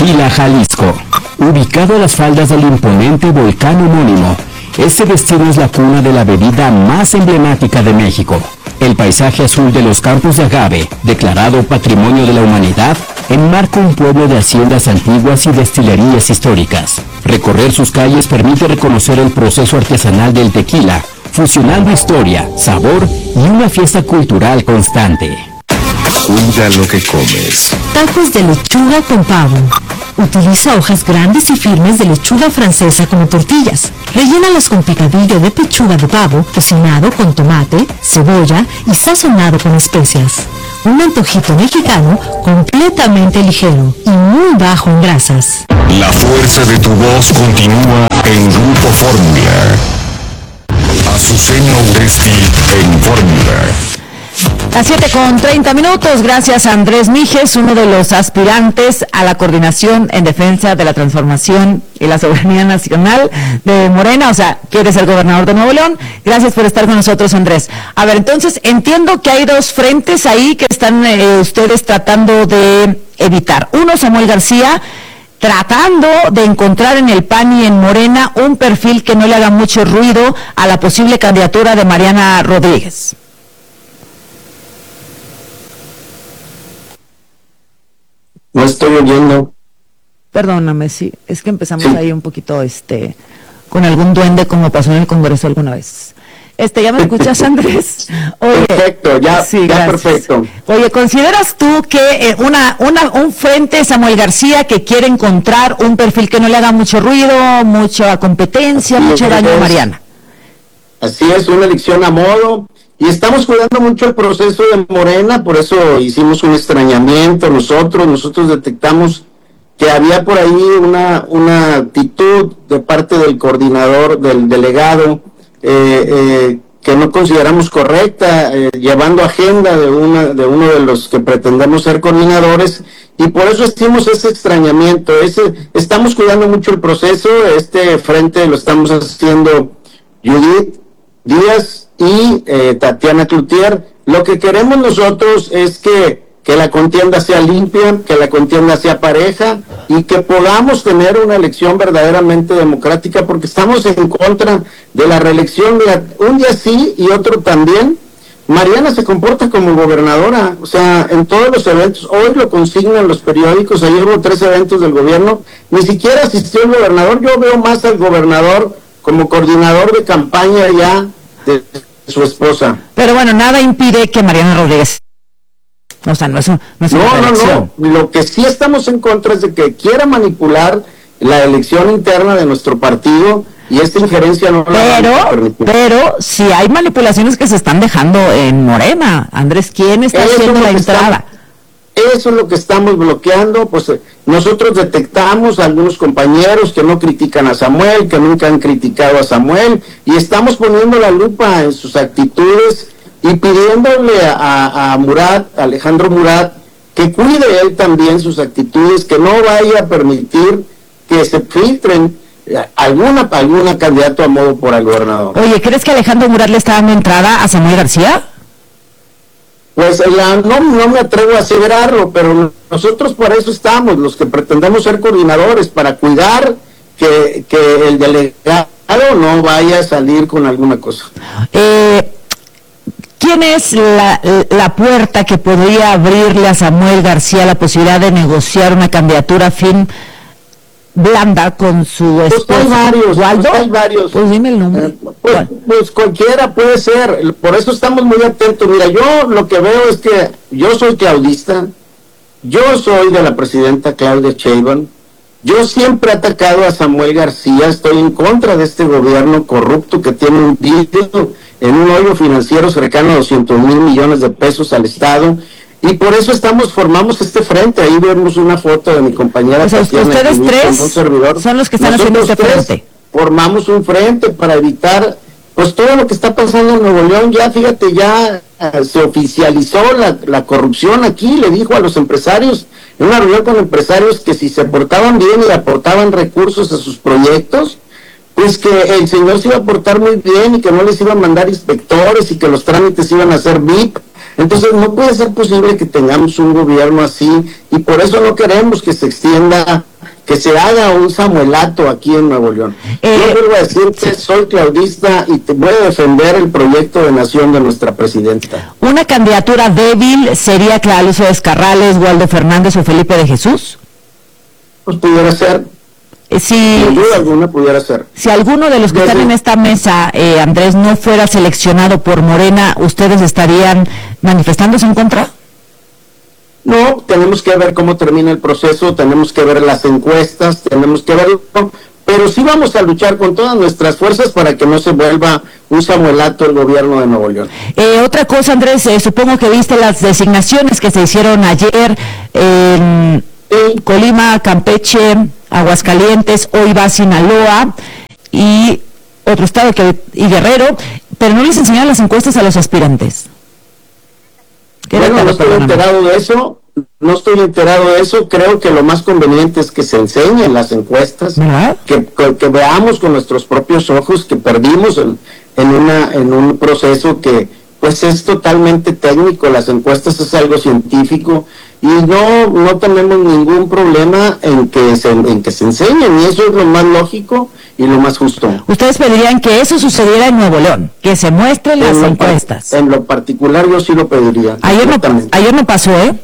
Tequila, Jalisco. Ubicado a las faldas del imponente volcán homónimo, este destino es la cuna de la bebida más emblemática de México. El paisaje azul de los campos de agave, declarado Patrimonio de la Humanidad, enmarca un pueblo de haciendas antiguas y destilerías históricas. Recorrer sus calles permite reconocer el proceso artesanal del tequila, fusionando historia, sabor y una fiesta cultural constante. Cuida lo que comes. Tacos de lechuga con pavo. Utiliza hojas grandes y firmes de lechuga francesa como tortillas. Rellénalas con picadillo de pechuga de pavo, cocinado con tomate, cebolla y sazonado con especias. Un antojito mexicano completamente ligero y muy bajo en grasas. La fuerza de tu voz continúa en Grupo Fórmula. Azucena Uresti en Fórmula. A 7:30, gracias a Andrés Mijes, uno de los aspirantes a la coordinación en defensa de la transformación y la soberanía nacional de Morena, o sea, quiere ser gobernador de Nuevo León. Gracias por estar con nosotros, Andrés. A ver, entonces, entiendo que hay dos frentes ahí que están ustedes tratando de evitar. Uno, Samuel García, tratando de encontrar en el PAN y en Morena un perfil que no le haga mucho ruido a la posible candidatura de Mariana Rodríguez. No estoy oyendo. Perdóname, sí, es que empezamos ahí un poquito, con algún duende como pasó en el Congreso alguna vez. ¿Ya me escuchas, Andrés? Oye, perfecto, ya perfecto. Oye, ¿consideras tú que un frente Samuel García que quiere encontrar un perfil que no le haga mucho ruido, mucha competencia, mucho daño a Mariana? Así es, una elección a modo. Y estamos cuidando mucho el proceso de Morena, por eso hicimos un extrañamiento nosotros detectamos que había por ahí una actitud de parte del coordinador, del delegado, que no consideramos correcta, llevando agenda de uno de los que pretendemos ser coordinadores, y por eso hicimos ese extrañamiento. Estamos cuidando mucho el proceso. Este frente lo estamos haciendo Judith Díaz y Tatiana Cloutier. Lo que queremos nosotros es que la contienda sea limpia, que la contienda sea pareja y que podamos tener una elección verdaderamente democrática, porque estamos en contra de la reelección. Un día sí y otro también. Mariana se comporta como gobernadora, o sea, en todos los eventos. Hoy lo consignan los periódicos. Ayer hubo 3 eventos del gobierno, ni siquiera asistió el gobernador. Yo veo más al gobernador como coordinador de campaña ya de su esposa. Pero bueno, nada impide que Mariana Rodríguez, o sea, no es una elección. No. Lo que sí estamos en contra es de que quiera manipular la elección interna de nuestro partido, y esta injerencia no la vamos a permitir. Pero si hay manipulaciones que se están dejando en Morena, Andrés, ¿quién está haciendo la entrada? Eso es lo que estamos bloqueando. Pues nosotros detectamos a algunos compañeros que no critican a Samuel, que nunca han criticado a Samuel, y estamos poniendo la lupa en sus actitudes y pidiéndole a Alejandro Murat, que cuide él también sus actitudes, que no vaya a permitir que se filtren alguna candidato a modo por el gobernador. Oye, ¿crees que Alejandro Murat le está dando entrada a Samuel García? Pues no me atrevo a aseverarlo, pero nosotros por eso estamos, los que pretendemos ser coordinadores, para cuidar que el delegado no vaya a salir con alguna cosa. ¿Quién es la puerta que podría abrirle a Samuel García la posibilidad de negociar una candidatura blanda con su esposa? Hay varios. Pues dime el nombre. Pues cualquiera puede ser, por eso estamos muy atentos. Mira, yo lo que veo es que yo soy claudista, yo soy de la presidenta Claudia Sheinbaum, yo siempre he atacado a Samuel García, estoy en contra de este gobierno corrupto que tiene hundido en un hoyo financiero cercano a 200,000 millones de pesos al Estado. Y por eso formamos este frente. Ahí vemos una foto de mi compañera. O sea, ustedes tres son los que están haciendo este frente. Formamos un frente para evitar pues todo lo que está pasando en Nuevo León. Ya fíjate, ya se oficializó la corrupción aquí. Le dijo a los empresarios, en una reunión con empresarios, que si se portaban bien y aportaban recursos a sus proyectos, pues que el señor se iba a portar muy bien y que no les iban a mandar inspectores y que los trámites iban a ser VIP. Entonces no puede ser posible que tengamos un gobierno así, y por eso no queremos que se extienda que se haga un Samuelato aquí en Nuevo León. Yo vuelvo a decir que soy claudista y te voy a defender el proyecto de nación de nuestra presidenta. ¿Una candidatura débil sería Clara Luz Escarrales, Waldo Fernández o Felipe de Jesús? Pues pudiera ser. Sin duda alguna pudiera ser. Si alguno de los que están en esta mesa, Andrés, no fuera seleccionado por Morena, ¿ustedes estarían manifestándose en contra? No, tenemos que ver cómo termina el proceso, tenemos que ver las encuestas, tenemos que verlo, pero sí vamos a luchar con todas nuestras fuerzas para que no se vuelva un Samuelato el gobierno de Nuevo León. Otra cosa, Andrés, supongo que viste las designaciones que se hicieron ayer en Colima, Campeche, Aguascalientes, hoy va Sinaloa y otro estado y Guerrero, pero no les enseñaron las encuestas a los aspirantes. Bueno, no estoy enterado de eso, creo que lo más conveniente es que se enseñen las encuestas, que veamos con nuestros propios ojos que perdimos en un proceso que pues es totalmente técnico, las encuestas es algo científico y no tenemos ningún problema en que se enseñen, y eso es lo más lógico y lo más justo. ¿Ustedes pedirían que eso sucediera en Nuevo León, que se muestren las encuestas? En lo particular yo sí lo pediría. Ayer no pasó, ¿eh?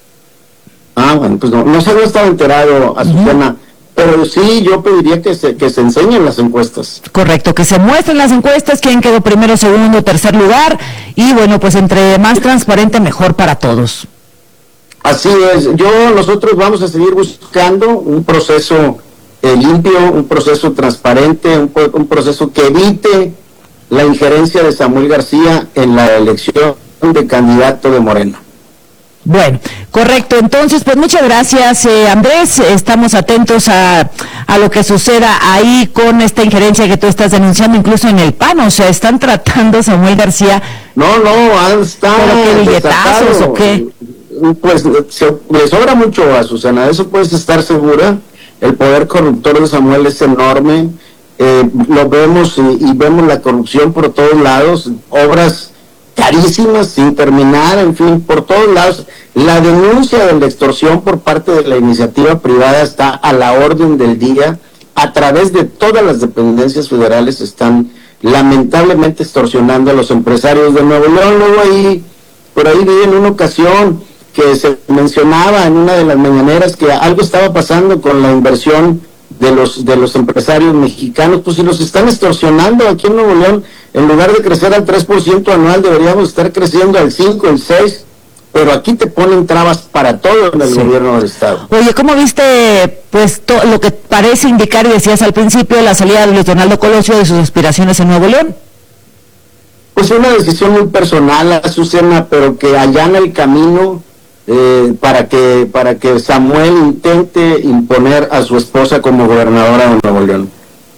Bueno, pues no se había estado enterado, Azucena, pero sí yo pediría que se enseñen las encuestas. Correcto, que se muestren las encuestas, quién quedó primero, segundo, tercer lugar, y bueno, pues entre más transparente mejor para todos. Así es, nosotros vamos a seguir buscando un proceso limpio, un proceso transparente, un proceso que evite la injerencia de Samuel García en la elección de candidato de Morena. Bueno, correcto. Entonces, pues muchas gracias, Andrés. Estamos atentos a lo que suceda ahí con esta injerencia que tú estás denunciando, incluso en el PAN. O sea, están tratando a Samuel García. No, está. ¿Pero qué billetazos o qué? Pues le sobra mucho a Susana, de eso puedes estar segura. El poder corruptor de Samuel es enorme. Lo vemos y vemos la corrupción por todos lados, obras carísimas sin terminar, en fin, por todos lados. La denuncia de la extorsión por parte de la iniciativa privada está a la orden del día. A través de todas las dependencias federales están lamentablemente extorsionando a los empresarios de Nuevo León. Luego por ahí vi en una ocasión que se mencionaba en una de las mañaneras que algo estaba pasando con la inversión de los empresarios mexicanos. Pues si los están extorsionando aquí en Nuevo León, en lugar de crecer al 3% anual, deberíamos estar creciendo al 5, al 6%, pero aquí te ponen trabas para todo en el gobierno del Estado. Oye, ¿cómo viste pues lo que parece indicar, y decías al principio, la salida de Luis Donaldo Colosio de sus aspiraciones en Nuevo León? Pues una decisión muy personal, Azucena, pero que allana el camino para que Samuel intente imponer a su esposa como gobernadora de Nuevo León.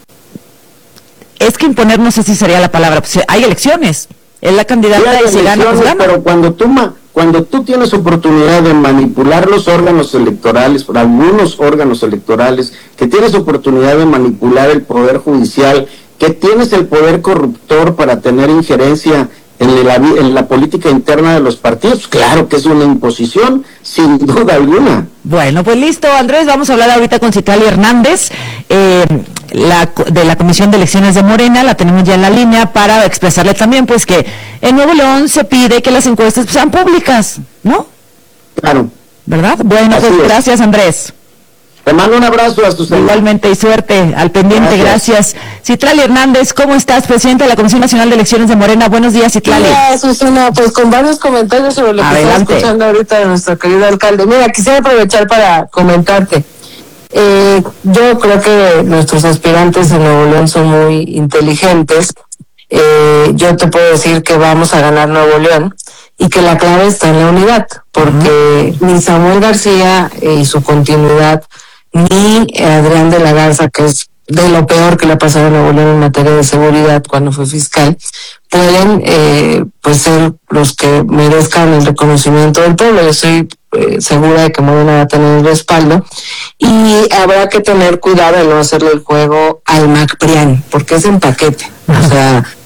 Es que imponer, no sé si sería la palabra, pues hay elecciones, es la candidata y si gana, pues gana. Pero cuando tú tienes oportunidad de manipular los órganos electorales, por algunos órganos electorales, que tienes oportunidad de manipular el poder judicial, que tienes el poder corruptor para tener injerencia en la política interna de los partidos, claro que es una imposición, sin duda alguna. Bueno, pues listo, Andrés, vamos a hablar ahorita con Citlali Hernández, de la Comisión de Elecciones de Morena, la tenemos ya en la línea para expresarle también, pues, que en Nuevo León se pide que las encuestas sean públicas, ¿no? Claro. ¿Verdad? Bueno, pues gracias, Andrés. Te mando un abrazo a Susana. Igualmente, y suerte al pendiente, gracias. Citlali Hernández, ¿cómo estás? Presidenta de la Comisión Nacional de Elecciones de Morena. Buenos días, Citlali. Hola, Susana, pues con varios comentarios sobre lo que está escuchando ahorita de nuestro querido alcalde. Mira, quisiera aprovechar para comentarte. Yo creo que nuestros aspirantes en Nuevo León son muy inteligentes. Yo te puedo decir que vamos a ganar Nuevo León y que la clave está en la unidad, porque ni Samuel García y su continuidad, ni Adrián de la Garza, que es de lo peor que le ha pasado a Nuevo León en materia de seguridad cuando fue fiscal, pueden pues ser los que merezcan el reconocimiento del pueblo. Yo estoy segura de que Morena va a tener el respaldo y habrá que tener cuidado de no hacerle el juego al MacPrián, porque es en paquete. O sea,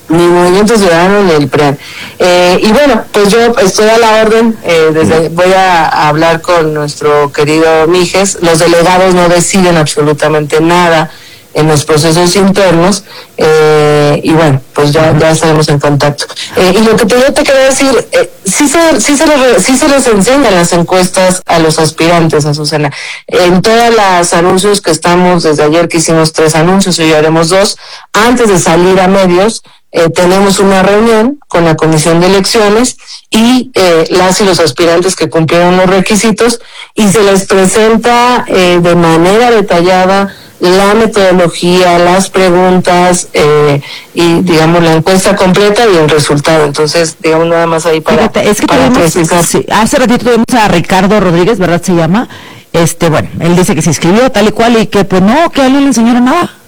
ni Movimiento Ciudadano ni el PRIAN. Y bueno, pues yo estoy a la orden, voy a hablar con nuestro querido Mijes. Los delegados no deciden absolutamente nada en los procesos internos, y bueno, pues ya estaremos en contacto. Y lo que yo te quería decir, sí se les enseñan las encuestas a los aspirantes, Azucena. En todos los anuncios que estamos, desde ayer que hicimos 3 anuncios, hoy haremos 2, antes de salir a medios, tenemos una reunión con la Comisión de Elecciones y las y los aspirantes que cumplieron los requisitos, y se les presenta de manera detallada la metodología, las preguntas, y digamos la encuesta completa y el resultado. Entonces, digamos, nada más ahí para, fíjate, es que para precisar. Sí, hace ratito tuvimos a Ricardo Rodríguez, ¿verdad se llama? Bueno, él dice que se inscribió tal y cual y que pues no, que a él no le enseñaron nada.